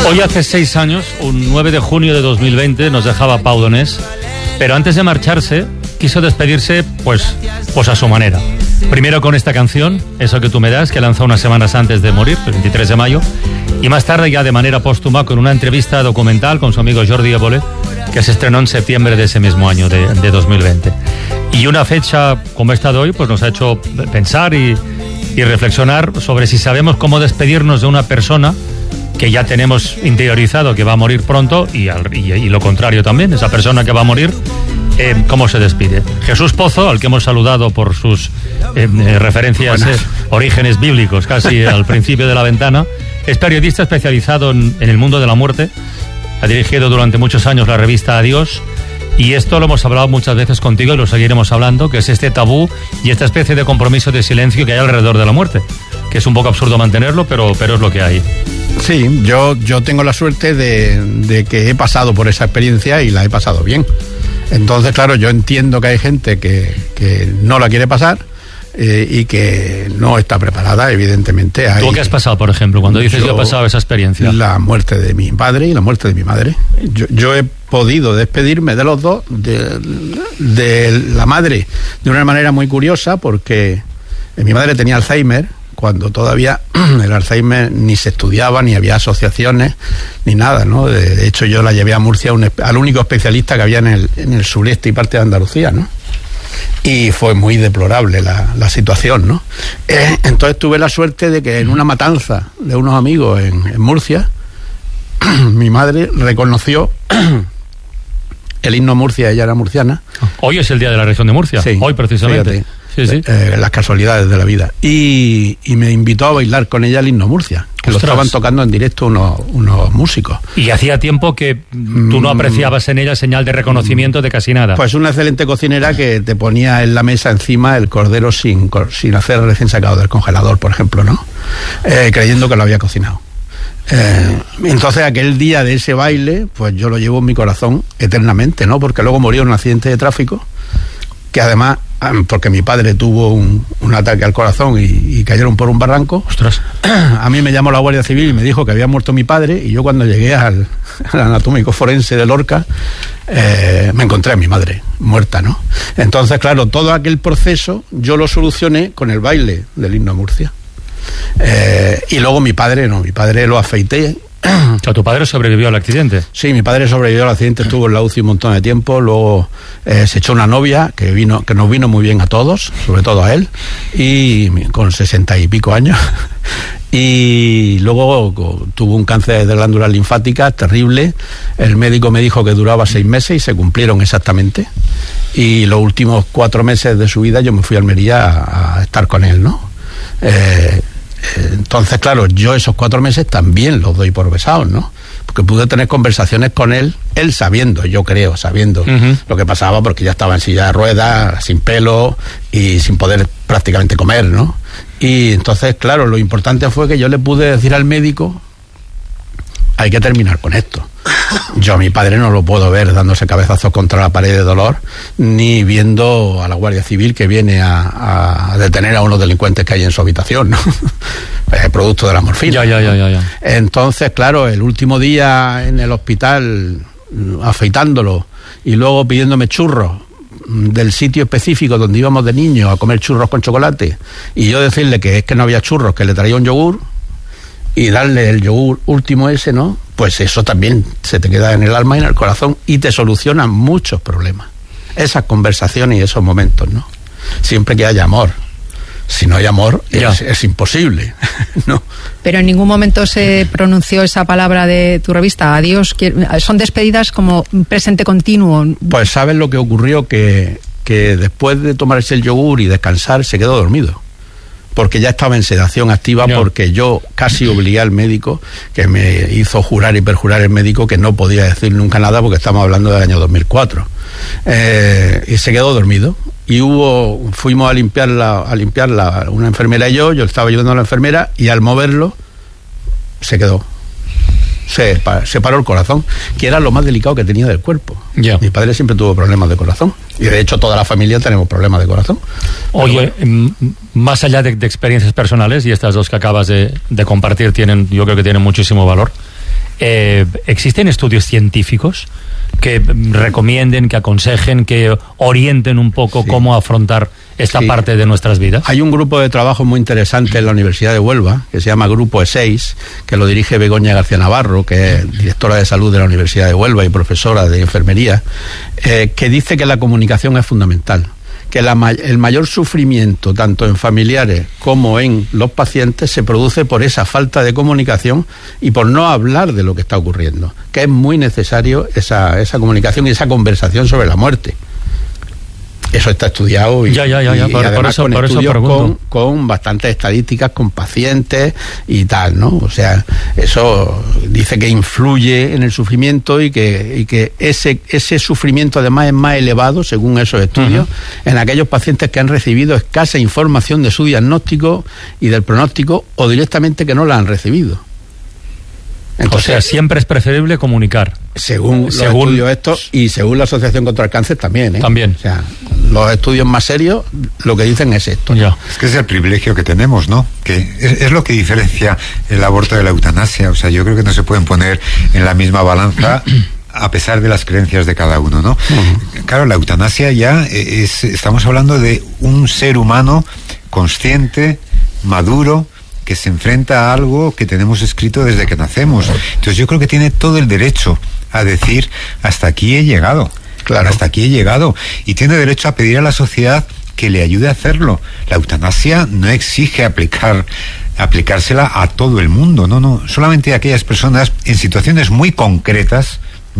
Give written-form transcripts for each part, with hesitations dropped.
Hoy hace 6 años, un 9 de junio de 2020, nos dejaba Pau Donés, pero antes de marcharse, quiso despedirse, pues a su manera. Primero con esta canción, Eso que tú me das, que lanzó unas semanas antes de morir, el 23 de mayo, y más tarde ya de manera póstuma con una entrevista documental con su amigo Jordi Évole, que se estrenó en septiembre de ese mismo año, de 2020. Y una fecha como esta de hoy, pues nos ha hecho pensar y reflexionar sobre si sabemos cómo despedirnos de una persona que ya tenemos interiorizado que va a morir pronto y lo contrario también, esa persona que va a morir, ¿cómo se despide? Jesús Pozo, al que hemos saludado por sus referencias, orígenes bíblicos casi al principio de la ventana, es periodista especializado en el mundo de la muerte, ha dirigido durante muchos años la revista Adiós, y esto lo hemos hablado muchas veces contigo y lo seguiremos hablando, que es este tabú y esta especie de compromiso de silencio que hay alrededor de la muerte, que es un poco absurdo mantenerlo, pero es lo que hay. Sí, yo tengo la suerte de que he pasado por esa experiencia y la he pasado bien. Entonces, claro, yo entiendo que hay gente que no la quiere pasar y que no está preparada, evidentemente. ¿Tú qué has pasado, por ejemplo, cuando dices yo he pasado esa experiencia? La muerte de mi padre y la muerte de mi madre. Yo he podido despedirme de los dos, de la madre, de una manera muy curiosa, porque mi madre tenía Alzheimer, cuando todavía el Alzheimer ni se estudiaba, ni había asociaciones, ni nada, ¿no? De hecho, yo la llevé a Murcia al único especialista que había en el sureste y parte de Andalucía, ¿no? Y fue muy deplorable la situación, ¿no? Entonces tuve la suerte de que en una matanza de unos amigos en Murcia, mi madre reconoció el himno Murcia, ella era murciana. Hoy es el día de la región de Murcia, sí, hoy precisamente. Fíjate. Sí. Las casualidades de la vida. Y me invitó a bailar con ella el himno Murcia, que lo estaban tocando en directo unos músicos. Y hacía tiempo que tú no apreciabas en ella señal de reconocimiento de casi nada. Pues una excelente cocinera que te ponía en la mesa encima el cordero sin hacer recién sacado del congelador, por ejemplo, ¿no? Creyendo que lo había cocinado. Entonces aquel día de ese baile, pues yo lo llevo en mi corazón eternamente, ¿no? Porque luego murió en un accidente de tráfico, que además, porque mi padre tuvo un ataque al corazón y cayeron por un barranco. ¡Ostras! A mí me llamó la Guardia Civil y me dijo que había muerto mi padre, y yo cuando llegué al anatómico forense de Lorca, me encontré a mi madre muerta, ¿no? Entonces, claro, todo aquel proceso yo lo solucioné con el baile del himno Murcia. Y luego mi padre lo afeité. O sea, ¿tu padre sobrevivió al accidente? Sí, mi padre sobrevivió al accidente, estuvo en la UCI un montón de tiempo, luego se echó una novia que nos vino muy bien a todos, sobre todo a él, y con 60 y pico años, y luego tuvo un cáncer de glándulas linfáticas terrible. El médico me dijo que duraba 6 meses y se cumplieron exactamente, y los últimos 4 meses de su vida yo me fui a Almería a estar con él, ¿no? Entonces, claro, yo esos 4 meses también los doy por besados, ¿no? Porque pude tener conversaciones con él sabiendo lo que pasaba, porque ya estaba en silla de ruedas, sin pelo y sin poder prácticamente comer, ¿no? Y entonces, claro, lo importante fue que yo le pude decir al médico: hay que terminar con esto. Yo a mi padre no lo puedo ver dándose cabezazos contra la pared de dolor, ni viendo a la Guardia Civil que viene a detener a unos delincuentes que hay en su habitación, ¿no? Producto de la morfina. Ya. Entonces, claro, el último día en el hospital, afeitándolo y luego pidiéndome churros del sitio específico donde íbamos de niños a comer churros con chocolate, y yo decirle que es que no había churros, que le traía un yogur, y darle el yogur último ese, ¿no? Pues eso también se te queda en el alma y en el corazón y te solucionan muchos problemas. Esas conversaciones y esos momentos, ¿no? Siempre que haya amor. Si no hay amor, es imposible, ¿no? Pero en ningún momento se pronunció esa palabra de tu revista, adiós. Son despedidas como presente continuo. Pues ¿sabes lo que ocurrió? Que después de tomarse el yogur y descansar, se quedó dormido. Porque ya estaba en sedación activa, porque yo casi obligué al médico, que me hizo jurar y perjurar el médico que no podía decir nunca nada, porque estamos hablando del año 2004. Y se quedó dormido. Y fuimos a limpiarla una enfermera y yo estaba ayudando a la enfermera, y al moverlo se quedó. Se paró el corazón, que era lo más delicado que tenía del cuerpo. Mi padre siempre tuvo problemas de corazón, y de hecho toda la familia tenemos problemas de corazón. Oye, más allá de experiencias personales, y estas dos que acabas de compartir yo creo que tienen muchísimo valor, ¿existen estudios científicos que recomienden, que aconsejen, que orienten un poco cómo afrontar esta parte de nuestras vidas? Hay un grupo de trabajo muy interesante en la Universidad de Huelva, que se llama Grupo E6, que lo dirige Begoña García Navarro, que es directora de salud de la Universidad de Huelva y profesora de enfermería, que dice que la comunicación es fundamental, que el mayor sufrimiento, tanto en familiares como en los pacientes, se produce por esa falta de comunicación y por no hablar de lo que está ocurriendo, que es muy necesario esa comunicación y esa conversación sobre la muerte. Eso está estudiado y además con estudios con bastantes estadísticas, con pacientes y tal, ¿no? O sea, eso dice que influye en el sufrimiento y que ese sufrimiento además es más elevado, según esos estudios, en aquellos pacientes que han recibido escasa información de su diagnóstico y del pronóstico, o directamente que no la han recibido. Entonces, o sea, siempre es preferible comunicar. Según los estudios estos y según la Asociación contra el Cáncer también, ¿eh? También. O sea, los estudios más serios lo que dicen es esto. Ya. Es que es el privilegio que tenemos, ¿no? Que es lo que diferencia el aborto de la eutanasia. O sea, yo creo que no se pueden poner en la misma balanza a pesar de las creencias de cada uno, ¿no? Claro, la eutanasia ya estamos hablando de un ser humano consciente, maduro, que se enfrenta a algo que tenemos escrito desde que nacemos. Entonces yo creo que tiene todo el derecho a decir, hasta aquí he llegado. Claro. Hasta aquí he llegado. Y tiene derecho a pedir a la sociedad que le ayude a hacerlo. La eutanasia no exige aplicársela a todo el mundo, no. Solamente a aquellas personas en situaciones muy concretas,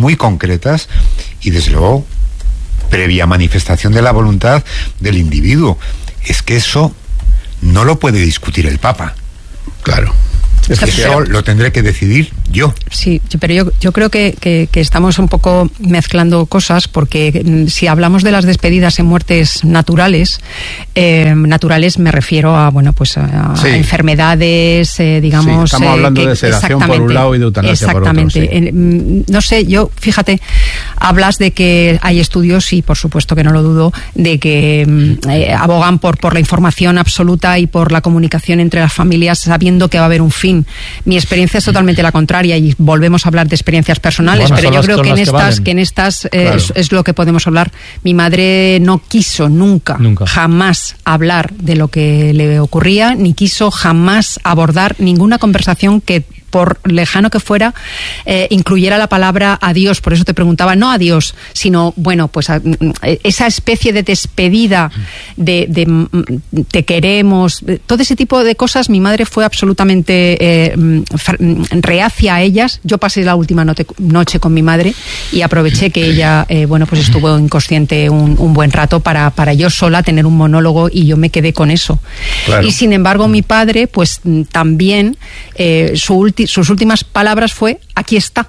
y desde luego, previa manifestación de la voluntad del individuo. Es que eso no lo puede discutir el Papa. Claro. Eso lo tendré que decidir yo. Sí, pero yo creo que estamos un poco mezclando cosas, porque si hablamos de las despedidas en muertes naturales, naturales me refiero a, bueno, pues a enfermedades, digamos... Sí, estamos hablando de sedación por un lado y de eutanasia por otro. Exactamente. No sé, fíjate, hablas de que hay estudios, y por supuesto que no lo dudo, de que abogan por la información absoluta y por la comunicación entre las familias, sabiendo que va a haber un fin. Mi experiencia es totalmente la contraria, y volvemos a hablar de experiencias personales, pero yo creo que en estas claro, es lo que podemos hablar. Mi madre no quiso nunca, jamás hablar de lo que le ocurría, ni quiso jamás abordar ninguna conversación que, por lejano que fuera, incluyera la palabra adiós. Por eso te preguntaba, no adiós, sino, bueno, pues esa especie de despedida de te queremos, todo ese tipo de cosas. Mi madre fue absolutamente reacia a ellas. Yo pasé la última noche con mi madre y aproveché que ella, bueno, pues estuvo inconsciente un buen rato para yo sola tener un monólogo, y yo me quedé con eso. Claro. Y sin embargo, mi padre, pues también, sus últimas palabras fue: aquí está.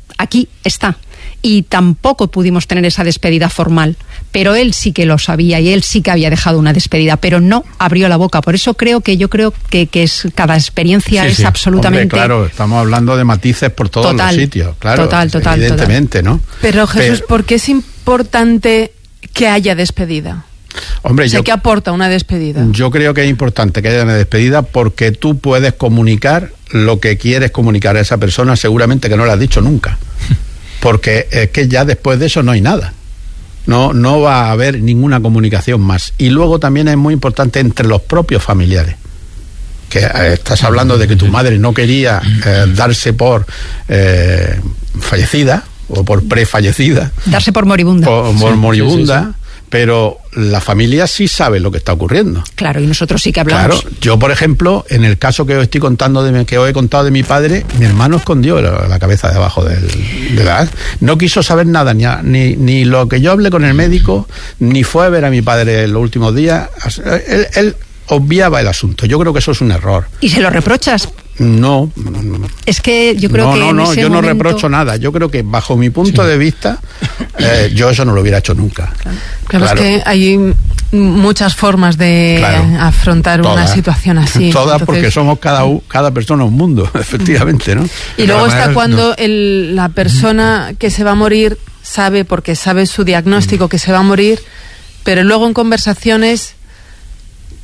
Y tampoco pudimos tener esa despedida formal, pero él sí que lo sabía, y él sí que había dejado una despedida, pero no abrió la boca. Por eso yo creo que es, cada experiencia es absolutamente... Hombre, claro, estamos hablando de matices por todos los sitios, claro, total, evidentemente, ¿no? Pero Jesús, ¿por qué es importante que haya despedida? Hombre, ¿qué aporta una despedida? Yo creo que es importante que haya una despedida, porque tú puedes comunicar lo que quieres comunicar a esa persona, seguramente que no lo has dicho nunca, porque es que ya después de eso no hay nada. No va a haber ninguna comunicación más. Y luego también es muy importante entre los propios familiares. Que estás hablando de que tu madre no quería darse por fallecida o por prefallecida. Darse por moribunda. Por moribunda. Sí. Pero la familia sí sabe lo que está ocurriendo. Claro, y nosotros sí que hablamos. Claro, yo, por ejemplo, en el caso que os estoy contando, que os he contado de mi padre, mi hermano escondió la cabeza debajo de la... No quiso saber nada, ni lo que yo hablé con el médico, ni fue a ver a mi padre en los últimos días. Él obviaba el asunto. Yo creo que eso es un error. ¿Y se lo reprochas? No. Es que yo creo que en ese yo momento... no reprocho nada. Yo creo que, bajo mi punto de vista, yo eso no lo hubiera hecho nunca. Claro, es que hay muchas formas de afrontar una situación así. Todas, porque somos cada persona un mundo, efectivamente, ¿no? Y luego está cuando la persona que se va a morir sabe, porque sabe su diagnóstico, que se va a morir, pero luego en conversaciones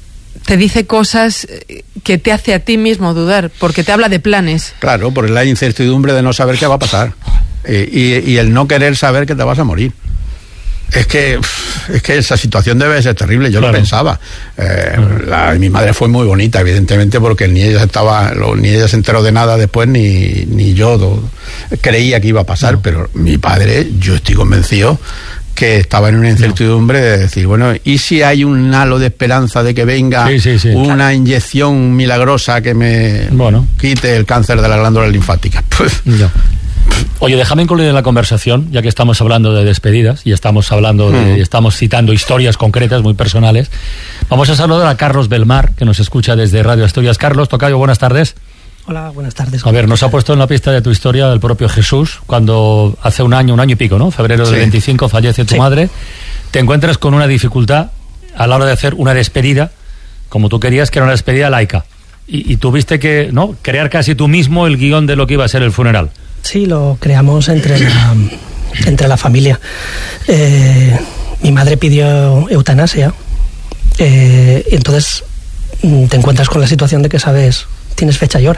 te dice cosas que te hace a ti mismo dudar, porque te habla de planes. Claro, porque la incertidumbre de no saber qué va a pasar y el no querer saber que te vas a morir. Es que esa situación debe ser terrible, yo lo pensaba. Mi madre fue muy bonita, evidentemente, porque ni ella se enteró de nada después, ni yo creía que iba a pasar, pero mi padre, yo estoy convencido que estaba en una incertidumbre de decir, bueno, ¿y si hay un halo de esperanza de que venga una inyección milagrosa que me quite el cáncer de la glándula linfática? Pues... Oye, déjame incluir en la conversación, ya que estamos hablando de despedidas y estamos citando historias concretas, muy personales. Vamos a saludar a Carlos Belmar, que nos escucha desde Radio Asturias. Carlos, tocayo, buenas tardes. Hola, buenas tardes. A ver, nos ha puesto en la pista de tu historia el propio Jesús, cuando hace un año y pico, ¿no? Febrero del 25 fallece tu madre. Te encuentras con una dificultad a la hora de hacer una despedida, como tú querías, que era una despedida laica. Y tuviste que, ¿no?, crear casi tú mismo el guión de lo que iba a ser el funeral. Sí, lo creamos entre la familia. Mi madre pidió eutanasia, entonces te encuentras con la situación de que sabes, tienes fecha y hora,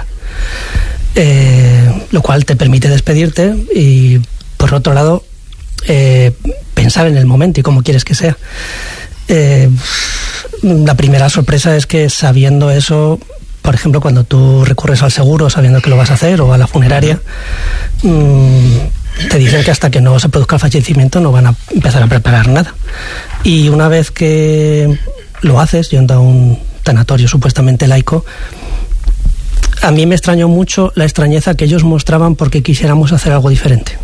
lo cual te permite despedirte y, por otro lado, pensar en el momento y cómo quieres que sea. La primera sorpresa es que, sabiendo eso, por ejemplo, cuando tú recurres al seguro sabiendo que lo vas a hacer, o a la funeraria, te dicen que hasta que no se produzca el fallecimiento no van a empezar a preparar nada. Y una vez que lo haces, yendo a un tanatorio supuestamente laico, a mí me extrañó mucho la extrañeza que ellos mostraban porque quisiéramos hacer algo diferente.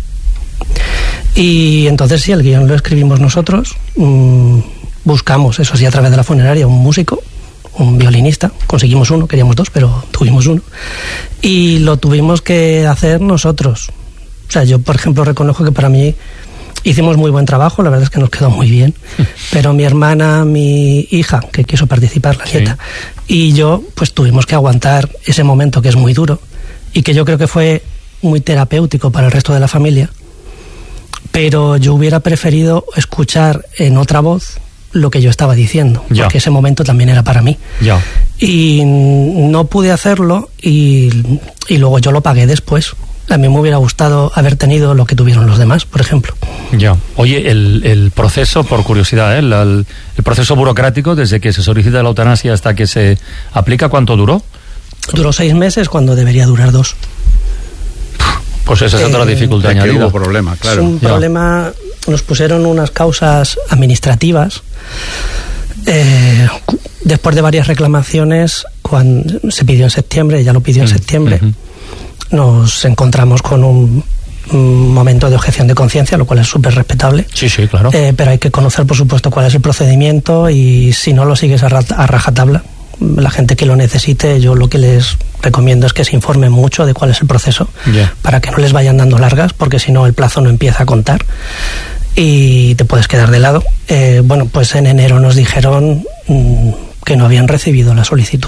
Y entonces sí, el guión lo escribimos nosotros, buscamos, eso sí, a través de la funeraria, un músico, un violinista, conseguimos uno, queríamos dos, pero tuvimos uno, y lo tuvimos que hacer nosotros. O sea, yo, por ejemplo, reconozco que para mí hicimos muy buen trabajo, la verdad es que nos quedó muy bien, pero mi hermana, mi hija, que quiso participar, la nieta, y yo, pues tuvimos que aguantar ese momento que es muy duro, y que yo creo que fue muy terapéutico para el resto de la familia, pero yo hubiera preferido escuchar en otra voz lo que yo estaba diciendo, porque ese momento también era para mí. Y no pude hacerlo y luego yo lo pagué después. A mí me hubiera gustado haber tenido lo que tuvieron los demás, por ejemplo. Oye, el proceso, por curiosidad, el proceso burocrático, desde que se solicita la eutanasia hasta que se aplica, ¿cuánto duró? Duró 6 meses cuando debería durar 2. Pues esa es otra dificultad añadida. Hubo problema, claro. Es un problema, nos pusieron unas causas administrativas. Después de varias reclamaciones, cuando se pidió en septiembre, ya lo pidió en septiembre, nos encontramos con un momento de objeción de conciencia, lo cual es súper respetable. Sí, claro. Pero hay que conocer, por supuesto, cuál es el procedimiento, y si no lo sigues a rajatabla, la gente que lo necesite, yo lo que les recomiendo es que se informen mucho de cuál es el proceso, para que no les vayan dando largas, porque si no el plazo no empieza a contar y te puedes quedar de lado. Bueno, pues en enero nos dijeron que no habían recibido la solicitud.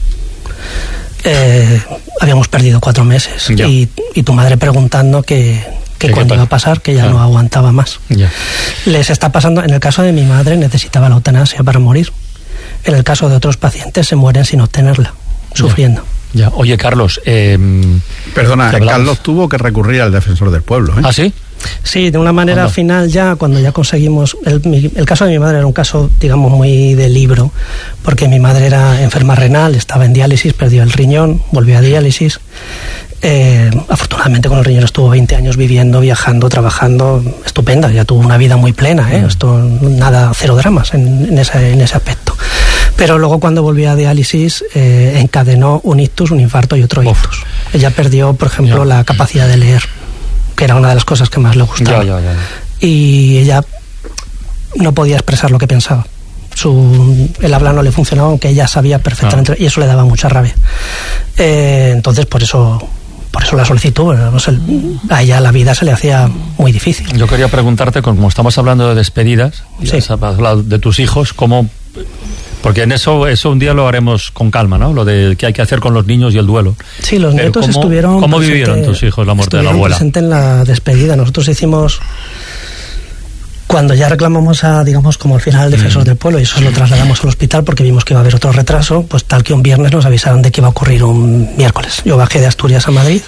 Habíamos perdido 4 meses y tu madre preguntando que cuándo iba a pasar, que ya no aguantaba más. Les está pasando, en el caso de mi madre necesitaba la eutanasia para morir. En el caso de otros pacientes se mueren sin obtenerla, sufriendo. Oye, Carlos, perdona, Carlos tuvo que recurrir al defensor del pueblo, ¿eh? ¿Ah, sí? Sí, de una manera final, cuando ya conseguimos... El caso de mi madre era un caso, digamos, muy de libro, porque mi madre era enferma renal, estaba en diálisis, perdió el riñón, volvió a diálisis. Afortunadamente con el riñón estuvo 20 años viviendo, viajando, trabajando, estupenda, ya tuvo una vida muy plena, esto nada, 0 dramas en ese aspecto. Pero luego, cuando volvió a diálisis, encadenó un ictus, un infarto y otro ictus. Ella perdió, por ejemplo, la capacidad de leer, que era una de las cosas que más le gustaba. Y ella no podía expresar lo que pensaba. El habla no le funcionaba, aunque ella sabía perfectamente, y eso le daba mucha rabia. Entonces, por eso la solicitud, a ella la vida se le hacía muy difícil. Yo quería preguntarte, como estamos hablando de despedidas, has hablado de tus hijos, ¿cómo...? Porque en eso un día lo haremos con calma, ¿no? Lo de qué hay que hacer con los niños y el duelo. Sí, los nietos estuvieron... ¿Cómo vivieron tus hijos la muerte de la abuela? Presente en la despedida. Nosotros hicimos Cuando ya reclamamos digamos, como al final al defensor del pueblo, y eso lo trasladamos al hospital porque vimos que iba a haber otro retraso, pues tal que un viernes nos avisaron de que iba a ocurrir un miércoles. Yo bajé de Asturias a Madrid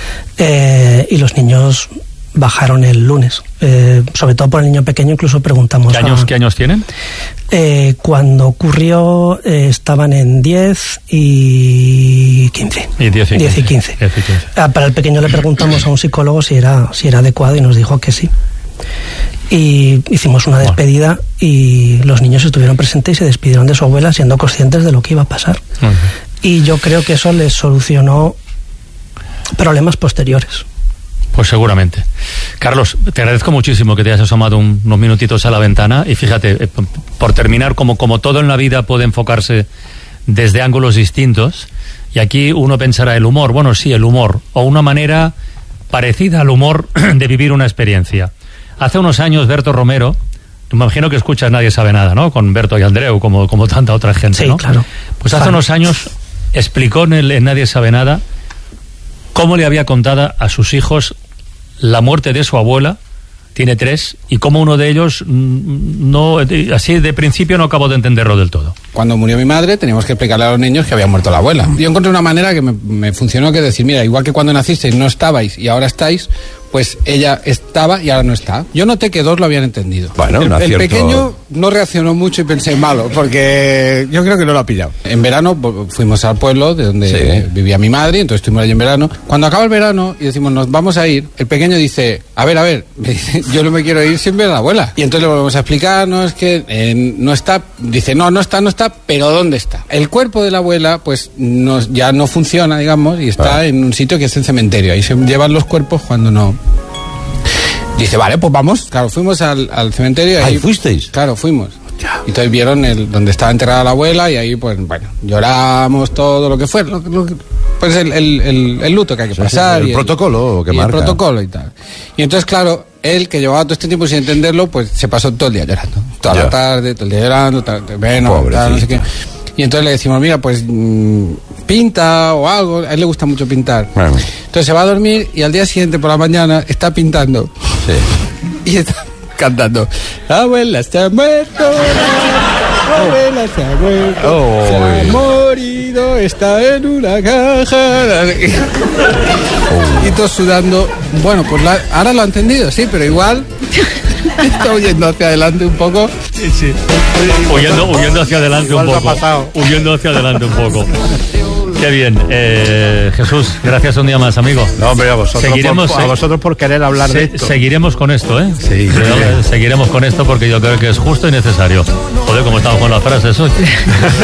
y los niños bajaron el lunes. Sobre todo por el niño pequeño, incluso preguntamos... ¿Qué años tienen? Cuando ocurrió estaban en 10 y 15. Y 10 y 15. Para el pequeño le preguntamos a un psicólogo si era adecuado y nos dijo que sí. Y hicimos una despedida y los niños estuvieron presentes y se despidieron de su abuela siendo conscientes de lo que iba a pasar. Uh-huh. Y yo creo que eso les solucionó problemas posteriores. Pues seguramente. Carlos, te agradezco muchísimo que te hayas asomado unos minutitos a la ventana y fíjate, por terminar, como todo en la vida puede enfocarse desde ángulos distintos, y aquí uno pensará el humor, bueno, sí, el humor, o una manera parecida al humor de vivir una experiencia. Hace unos años, Berto Romero, me imagino que escuchas Nadie sabe nada, ¿no? Con Berto y Andreu, como tanta otra gente, ¿no? Sí, claro. Pues hace unos años explicó en Nadie sabe nada cómo le había contado a sus hijos la muerte de su abuela. Tiene 3, y cómo uno de ellos así de principio no acabó de entenderlo del todo. Cuando murió mi madre teníamos que explicarle a los niños que había muerto la abuela. Yo encontré una manera que me funcionó, que es decir, mira, igual que cuando nacisteis no estabais y ahora estáis, pues ella estaba y ahora no está. Yo noté que 2 lo habían entendido. Bueno, el pequeño no reaccionó mucho y pensé malo, porque yo creo que no lo ha pillado. En verano fuimos al pueblo de donde vivía mi madre, entonces estuvimos allí en verano. Cuando acaba el verano y decimos nos vamos a ir, el pequeño dice, a ver, yo no me quiero ir sin ver a la abuela. Y entonces le volvemos a explicar, no, es que no está. Dice, no está, pero ¿dónde está? El cuerpo de la abuela pues ya no funciona, digamos, y está en un sitio que es el cementerio. Ahí se llevan los cuerpos cuando no. Dice, vale, pues vamos. Claro, fuimos al cementerio. ¿Ahí fuisteis? Claro, fuimos. Ya. Y entonces vieron donde estaba enterrada la abuela y ahí, pues, bueno, lloramos todo lo que fue. Pues el luto que hay que pasar. El protocolo que marca. El protocolo y tal. Y entonces, claro, él, que llevaba todo este tiempo sin entenderlo, pues se pasó todo el día llorando. Toda la tarde, todo el día llorando, no sé qué. Y entonces le decimos, mira, pues pinta o algo. A él le gusta mucho pintar. Bueno. Entonces se va a dormir y al día siguiente por la mañana está pintando. Sí. Y está cantando, la abuela se ha muerto, la abuela se ha muerto, se ha morido, está en una caja. Y todos sudando. Bueno, pues ahora lo ha entendido, sí, pero igual está huyendo hacia adelante un poco. Sí. Huyendo hacia adelante un poco. Huyendo hacia adelante un poco. Qué bien. Jesús, gracias un día más, amigo. No, hombre, a vosotros por querer hablar de esto. Seguiremos con esto, ¿eh? Sí. Seguiremos con esto porque yo creo que es justo y necesario. Joder, como estamos con las frases hoy.